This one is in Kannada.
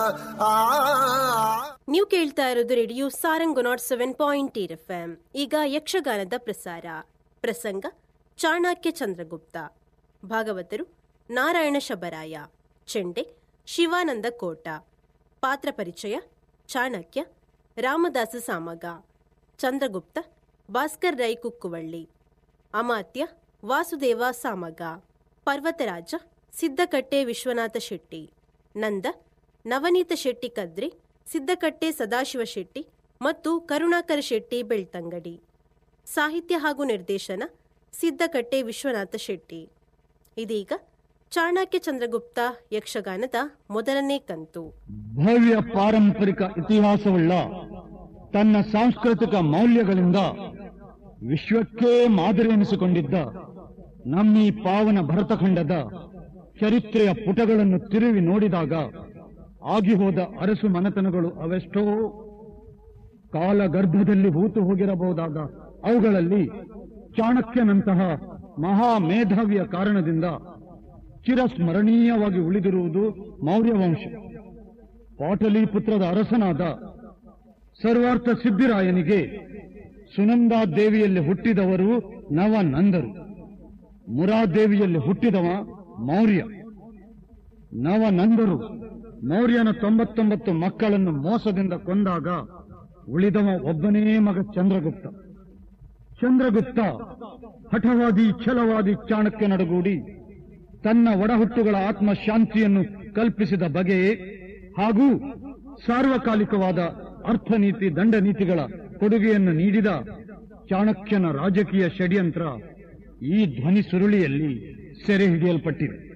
ನೀವು ಕೇಳ್ತಾ ಇರೋದು ರೇಡಿಯೋ ಸಾರಂಗ್ 107.8 FM. ಈಗ ಯಕ್ಷಗಾನದ ಪ್ರಸಾರ. ಪ್ರಸಂಗ ಚಾಣಕ್ಯ ಚಂದ್ರಗುಪ್ತ. ಭಾಗವತರು ನಾರಾಯಣ ಶಬರಾಯ. ಚೆಂಡೆ ಶಿವಾನಂದ ಕೋಟ. ಪಾತ್ರ ಪರಿಚಯ: ಚಾಣಕ್ಯ ರಾಮದಾಸ ಸಾಮಗ, ಚಂದ್ರಗುಪ್ತ ಭಾಸ್ಕರ್ ರೈ ಕುಕ್ಕುವಳ್ಳಿ, ಅಮಾತ್ಯ ವಾಸುದೇವ ಸಾಮಗ, ಪರ್ವತರಾಜ ಸಿದ್ದಕಟ್ಟೆ ವಿಶ್ವನಾಥ ಶೆಟ್ಟಿ, ನಂದ ನವನೀತ ಶೆಟ್ಟಿ ಕದ್ರಿ, ಸಿದ್ದಕಟ್ಟೆ ಸದಾಶಿವ ಶೆಟ್ಟಿ ಮತ್ತು ಕರುಣಾಕರ ಶೆಟ್ಟಿ ಬೆಳ್ತಂಗಡಿ. ಸಾಹಿತ್ಯ ಹಾಗೂ ನಿರ್ದೇಶನ ಸಿದ್ದಕಟ್ಟೆ ವಿಶ್ವನಾಥ ಶೆಟ್ಟಿ. ಇದೀಗ ಚಾಣಕ್ಯ ಚಂದ್ರಗುಪ್ತ ಯಕ್ಷಗಾನದ ಮೊದಲನೇ ಕಂತು. ಭವ್ಯ ಪಾರಂಪರಿಕ ಇತಿಹಾಸವುಳ್ಳ ತನ್ನ ಸಾಂಸ್ಕೃತಿಕ ಮೌಲ್ಯಗಳಿಂದ ವಿಶ್ವಕ್ಕೇ ಮಾದರಿ ಎನಿಸಿಕೊಂಡಿದ್ದ ನಮ್ಮೀ ಪಾವನ ಭರತಖಂಡದ ಚರಿತ್ರೆಯ ಪುಟಗಳನ್ನು ತಿರುವಿ ನೋಡಿದಾಗ ಆಗಿಹೋದ ಅರಸು ಮನೆತನಗಳು ಅವೆಷ್ಟೋ ಕಾಲಗರ್ಭದಲ್ಲಿ ಹೂತು ಹೋಗಿರಬಹುದಾದ ಅವುಗಳಲ್ಲಿ ಚಾಣಕ್ಯನಂತಹ ಮಹಾಮೇಧಾವಿಯ ಕಾರಣದಿಂದ ಚಿರಸ್ಮರಣೀಯವಾಗಿ ಉಳಿದಿರುವುದು ಮೌರ್ಯವಂಶ. ಪಾಟಲಿಪುತ್ರದ ಅರಸನಾದ ಸರ್ವಾರ್ಥ ಸಿದ್ಧಿರಾಯನಿಗೆ ಸುನಂದಾದೇವಿಯಲ್ಲಿ ಹುಟ್ಟಿದವರು ನವನಂದರು. ಮುರಾದೇವಿಯಲ್ಲಿ ಹುಟ್ಟಿದವ ಮೌರ್ಯ. ನವನಂದರು ಮೌರ್ಯನ 99 ಮಕ್ಕಳನ್ನು ಮೋಸದಿಂದ ಕೊಂದಾಗ ಉಳಿದವ ಒಬ್ಬನೇ ಮಗ ಚಂದ್ರಗುಪ್ತ. ಚಂದ್ರಗುಪ್ತ ಹಠವಾದಿ ಛಲವಾದಿ ಚಾಣಕ್ಯನೊಡಗೂಡಿ ತನ್ನ ಒಡಹುಟ್ಟುಗಳ ಆತ್ಮಶಾಂತಿಯನ್ನು ಕಲ್ಪಿಸಿದ ಬಗೆಯೇ ಹಾಗೂ ಸಾರ್ವಕಾಲಿಕವಾದ ಅರ್ಥನೀತಿ ದಂಡನೀತಿಗಳ ಕೊಡುಗೆಯನ್ನು ನೀಡಿದ ಚಾಣಕ್ಯನ ರಾಜಕೀಯ ಷಡ್ಯಂತ್ರ ಈ ಧ್ವನಿ ಸುರುಳಿಯಲ್ಲಿ ಸೆರೆ ಹಿಡಿಯಲ್ಪಟ್ಟಿದೆ.